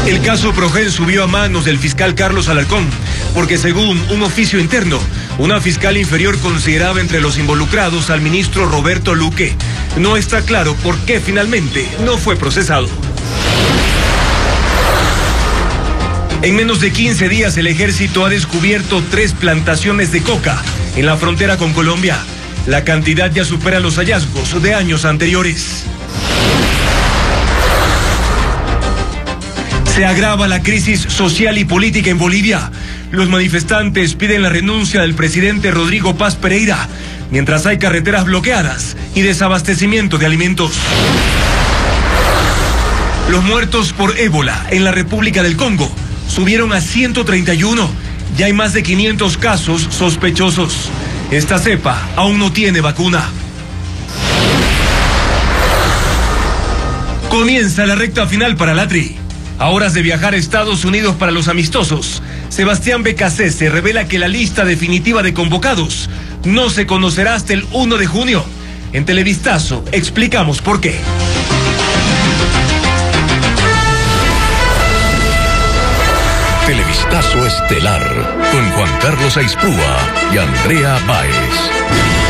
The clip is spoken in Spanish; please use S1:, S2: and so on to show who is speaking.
S1: El caso Progen subió a manos del fiscal Carlos Alarcón, porque según un oficio interno, una fiscal inferior consideraba entre los involucrados al ministro Roberto Luque. No está claro por qué finalmente no fue procesado. En menos de 15 días el ejército ha descubierto 3 plantaciones de coca en la frontera con Colombia. La cantidad ya supera los hallazgos de años anteriores. Se agrava la crisis social y política en Bolivia. Los manifestantes piden la renuncia del presidente Rodrigo Paz Pereira, mientras hay carreteras bloqueadas y desabastecimiento de alimentos. Los muertos por ébola en la República del Congo subieron a 131. Ya hay más de 500 casos sospechosos. Esta cepa aún no tiene vacuna. Comienza la recta final para la Tri. A horas de viajar a Estados Unidos para los amistosos, Sebastián Becasese revela que la lista definitiva de convocados no se conocerá hasta el 1 de junio. En Televistazo explicamos por qué.
S2: Televistazo estelar con Juan Carlos Aispúa y Andrea Báez.